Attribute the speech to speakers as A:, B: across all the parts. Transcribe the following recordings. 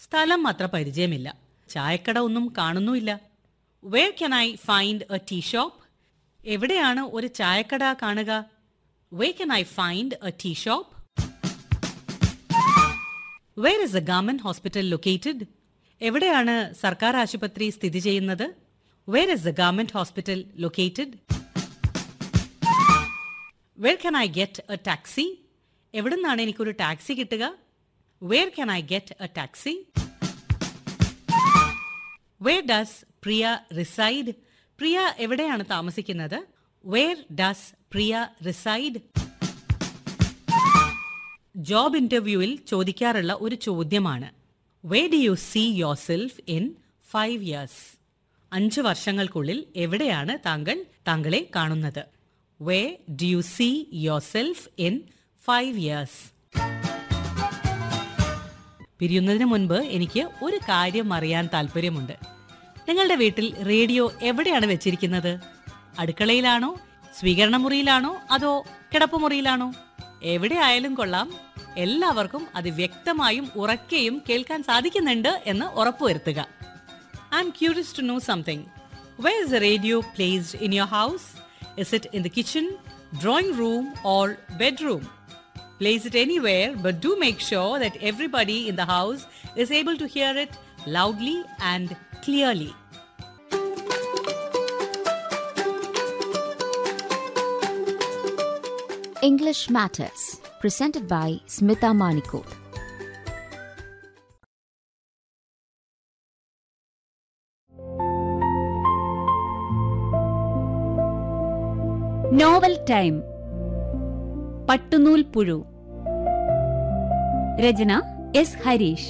A: സ്ഥലം അത്ര പരിചയമില്ല. ചായക്കട ഒന്നും കാണുന്നുമില്ല. Where can I find A tea shop? എവിടെയാണ് ഒരു ചായക്കട കാണുക? Where can I find A tea shop? Where is A government hospital located? എവിടെയാണ് സർക്കാർ ആശുപത്രി സ്ഥിതി ചെയ്യുന്നത്? Where is A government hospital located? Where can I get A taxi? എവിടെ നിന്നാണ് എനിക്കൊരു ടാക്സി കിട്ടുക? Where can I get A taxi? Where does Priya reside? പ്രിയ എവിടെയാണ് താമസിക്കുന്നത്? Where does Priya reside? Job ഇന്റർവ്യൂവിൽ ചോദിക്കാറുള്ള ഒരു ചോദ്യമാണ് where do you see your self in 5 years? 5 വർഷങ്ങൾക്കുള്ളിൽ എവിടെയാണ് താങ്കൾ താങ്കളെ കാണുന്നത്? Where do you see your self in 5 years? പിരിയുന്നതിന് മുൻപ് എനിക്ക് ഒരു കാര്യം അറിയാൻ താല്പര്യമുണ്ട്. നിങ്ങളുടെ വീട്ടിൽ റേഡിയോ എവിടെയാണ് വെച്ചിരിക്കുന്നത്? അടുക്കളയിലാണോ, സ്വീകരണ മുറിയിലാണോ, അതോ കിടപ്പുമുറിയിലാണോ? എവിടെ ആയാലും കൊള്ളാം, എല്ലാവർക്കും അത് വ്യക്തമായും ഉറക്കെയും കേൾക്കാൻ സാധിക്കുന്നുണ്ട് എന്ന് ഉറപ്പുവരുത്തുക. I M curious to know something. Where is the radio placed in your house? Is it in the kitchen, drawing room or bedroom? Place it anywhere, but do make sure that everybody in the house is able to hear it loudly and clearly.
B: English Matters, presented by Smita Manikot.
C: Novel time. പട്ടുനൂൽ പുഴു. രചന S Harish.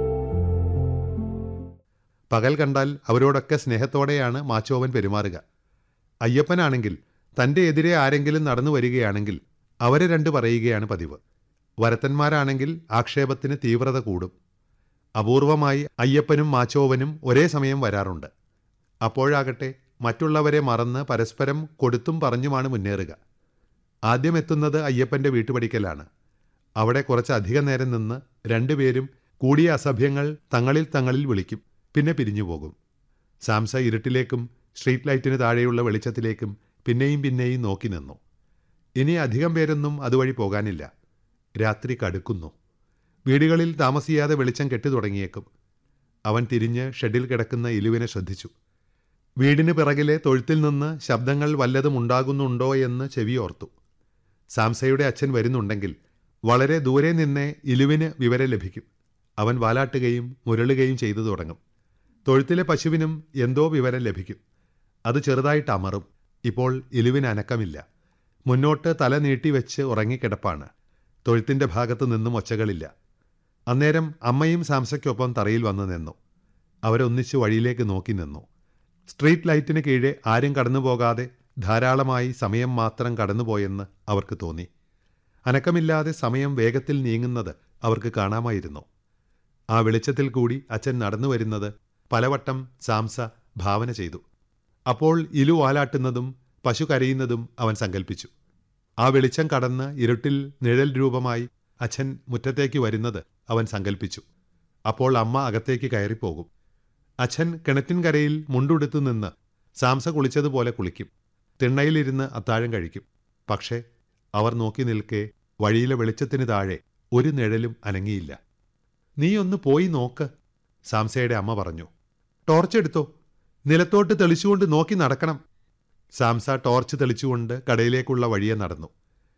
D: പകൽ കണ്ടാൽ അവരോടൊക്കെ സ്നേഹത്തോടെയാണ് മാച്ചോവൻ പെരുമാറുക. അയ്യപ്പനാണെങ്കിൽ തൻ്റെ എതിരെ ആരെങ്കിലും നടന്നു വരികയാണെങ്കിൽ അവരെ രണ്ട് പറയുകയാണ് പതിവ്. വരത്തന്മാരാണെങ്കിൽ ആക്ഷേപത്തിന് തീവ്രത കൂടും. അപൂർവമായി അയ്യപ്പനും മാച്ചോവനും ഒരേ സമയം വരാറുണ്ട്. അപ്പോഴാകട്ടെ മറ്റുള്ളവരെ മറന്ന് പരസ്പരം കൊടുത്തും പറഞ്ഞുമാണ് മുന്നേറുക. ആദ്യം എത്തുന്നത് അയ്യപ്പൻ്റെ വീട്ടുപടിക്കലാണ്. അവിടെ കുറച്ച് അധിക നേരം നിന്ന് രണ്ടുപേരും കൂടിയ അസഭ്യങ്ങൾ തങ്ങളിൽ വിളിക്കും. പിന്നെ പിരിഞ്ഞുപോകും. സാംസ ഇരുട്ടിലേക്കും സ്ട്രീറ്റ് ലൈറ്റിന് താഴെയുള്ള വെളിച്ചത്തിലേക്കും പിന്നെയും നോക്കി നിന്നു. ഇനി അധികം പേരൊന്നും അതുവഴി പോകാനില്ല. രാത്രി കടുക്കുന്നു. വീടുകളിൽ താമസിയാതെ വെളിച്ചം കെട്ടിത്തുടങ്ങിയേക്കും. അവൻ തിരിഞ്ഞ് ഷെഡിൽ കിടക്കുന്ന ഇലുവിനെ ശ്രദ്ധിച്ചു. വീടിന് പിറകിലെ തൊഴുത്തിൽ നിന്ന് ശബ്ദങ്ങൾ വല്ലതും ഉണ്ടാകുന്നുണ്ടോ എന്ന് ചെവിയോർത്തു. സാംസയുടെ അച്ഛൻ വരുന്നുണ്ടെങ്കിൽ വളരെ ദൂരെ നിന്നേ ഇലുവിന് വിവരം ലഭിക്കും. അവൻ വാലാട്ടുകയും മുരളുകയും ചെയ്തു തുടങ്ങും. തൊഴുത്തിലെ പശുവിനും എന്തോ വിവരം ലഭിക്കും. അത് ചെറുതായിട്ട് അമറും. ഇപ്പോൾ ഇലുവിന് അനക്കമില്ല. മുന്നോട്ട് തല നീട്ടിവെച്ച് ഉറങ്ങിക്കിടപ്പാണ്. തൊഴുത്തിൻ്റെ ഭാഗത്തു നിന്നും ഒച്ചകളില്ല. അന്നേരം അമ്മയും സാംസയ്ക്കൊപ്പം തറയിൽ വന്നു നിന്നു. അവരൊന്നിച്ച് വഴിയിലേക്ക് നോക്കി നിന്നു. സ്ട്രീറ്റ് ലൈറ്റിന് കീഴെ ആരും കടന്നുപോകാതെ ധാരാളമായി സമയം മാത്രം കടന്നുപോയെന്ന് അവർക്ക് തോന്നി. അനക്കമില്ലാതെ സമയം വേഗത്തിൽ നീങ്ങുന്നത് അവർക്ക് കാണാമായിരുന്നു. ആ വെളിച്ചത്തിൽ കൂടി അച്ഛൻ നടന്നു വരുന്നത് പലവട്ടം സാംസ ഭാവന ചെയ്തു. അപ്പോൾ ഇലു വാലാട്ടുന്നതും പശു കരയുന്നതും അവൻ സങ്കല്പിച്ചു. ആ വെളിച്ചം കടന്ന് ഇരുട്ടിൽ നിഴൽ രൂപമായി അച്ഛൻ മുറ്റത്തേക്ക് വരുന്നത് അവൻ സങ്കല്പിച്ചു. അപ്പോൾ അമ്മ അകത്തേക്ക് കയറിപ്പോകും. അച്ഛൻ കിണറ്റിൻകരയിൽ മുണ്ടുടുത്തു നിന്ന് സാംസ കുളിച്ചതുപോലെ കുളിക്കും. തിണ്ണയിലിരുന്ന് അത്താഴം കഴിക്കും. പക്ഷേ അവർ നോക്കി നിൽക്കെ വഴിയിലെ വെളിച്ചത്തിന് താഴെ ഒരു നിഴലും അനങ്ങിയില്ല. നീ ഒന്ന് പോയി നോക്ക്, സാംസയുടെ അമ്മ പറഞ്ഞു. ടോർച്ചെടുത്തോ, നിലത്തോട്ട് തെളിച്ചുകൊണ്ട് നോക്കി നടക്കണം. സാംസ ടോർച്ച് തെളിച്ചുകൊണ്ട് കടയിലേക്കുള്ള വഴിയെ നടന്നു.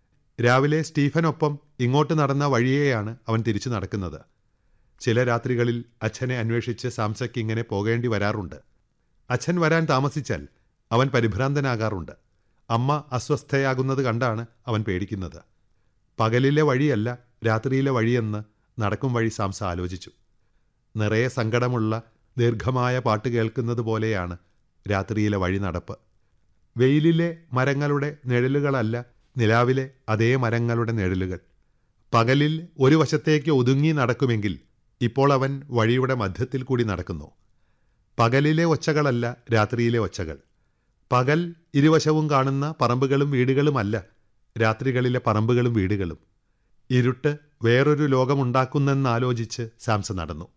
D: രാവിലെ സ്റ്റീഫനൊപ്പം ഇങ്ങോട്ട് നടന്ന വഴിയെയാണ് അവൻ തിരിച്ചു നടക്കുന്നത്. ചില രാത്രികളിൽ അച്ഛനെ അന്വേഷിച്ച് സാംസയ്ക്ക് ഇങ്ങനെ പോകേണ്ടി വരാറുണ്ട്. അച്ഛൻ വരാൻ താമസിച്ചാൽ അവൻ പരിഭ്രാന്തനാകാറുണ്ട്. അമ്മ അസ്വസ്ഥയാകുന്നത് കണ്ടാണ് അവൻ പേടിക്കുന്നത്. പകലിലെ വഴിയല്ല രാത്രിയിലെ വഴിയെന്ന് നടക്കും വഴി സാംസ ആലോചിച്ചു. നിറയെ സങ്കടമുള്ള ദീർഘമായ പാട്ട് കേൾക്കുന്നത് പോലെയാണ് രാത്രിയിലെ വഴി നടപ്പ്. വെയിലിലെ മരങ്ങളുടെ നിഴലുകളല്ല നിലാവിലെ അതേ മരങ്ങളുടെ നിഴലുകൾ. പകലിൽ ഒരു വശത്തേക്ക് ഒതുങ്ങി നടക്കുമെങ്കിൽ ഇപ്പോൾ അവൻ വഴിയുടെ മധ്യത്തിൽ കൂടി നടക്കുന്നു. പകലിലെ ഒച്ചകളല്ല രാത്രിയിലെ ഒച്ചകൾ. പകൽ ഇരുവശവും കാണുന്ന പറമ്പുകളും വീടുകളുമല്ല രാത്രികളിലെ പറമ്പുകളും വീടുകളും. ഇരുട്ട് വേറൊരു ലോകമുണ്ടാക്കുന്നെന്നാലോചിച്ച് സാംസ നടന്നു.